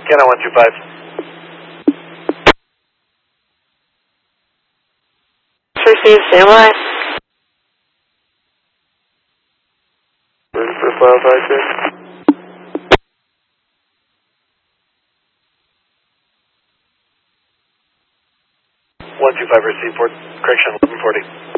Can I 125? Received, standby. Ready for 556? 125 received, correction 1140.